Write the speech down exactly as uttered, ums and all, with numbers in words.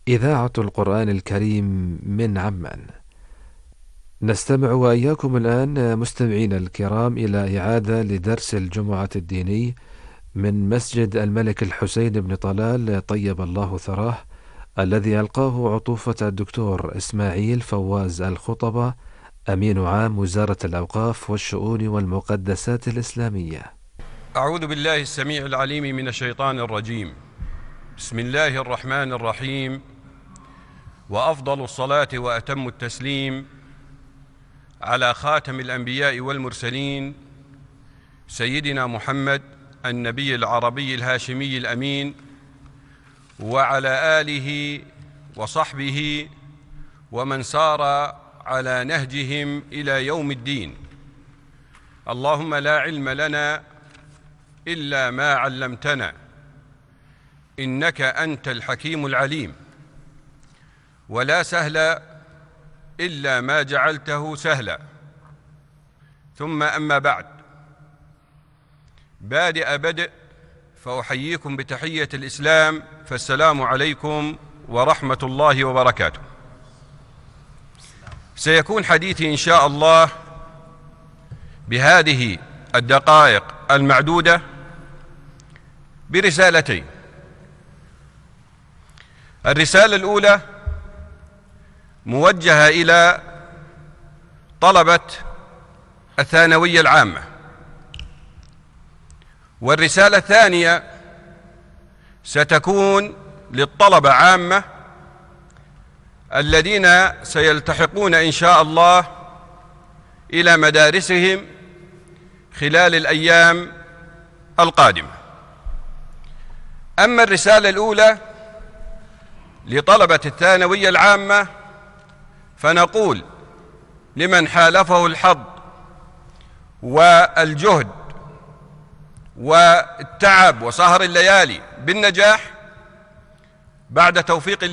إذاعة القرآن الكريم من عمان. نستمع وإياكم الآن مستمعينا الكرام إلى إعادة لدرس الجمعة الديني من مسجد الملك الحسين بن طلال طيب الله ثراه، الذي ألقاه عطوفة الدكتور إسماعيل فواز الخطبة، أمين عام وزارة الأوقاف والشؤون والمقدسات الإسلامية. أعوذ بالله السميع العليم من الشيطان الرجيم. بسم الله الرحمن الرحيم، وأفضل الصلاة وأتم التسليم على خاتم الأنبياء والمرسلين سيدنا محمد النبي العربي الهاشمي الأمين، وعلى آله وصحبه ومن سار على نهجهم إلى يوم الدين. اللهم لا علم لنا إلا ما علمتنا، إنك أنت الحكيم العليم، ولا سهل إلا ما جعلته سهلا. ثم أما بعد، بادئ بدء فأحييكم بتحية الإسلام، فالسلام عليكم ورحمة الله وبركاته. سيكون حديثي إن شاء الله بهذه الدقائق المعدودة برسالتين. الرسالة الأولى موجهة إلى طلبة الثانوية العامة، والرسالة الثانية ستكون للطلبة عامة الذين سيلتحقون إن شاء الله إلى مدارسهم خلال الأيام القادمة. أما الرسالة الأولى لطلبة الثانوية العامة، فنقول لمن حالفه الحظ والجهد والتعب وسهر الليالي بالنجاح بعد توفيق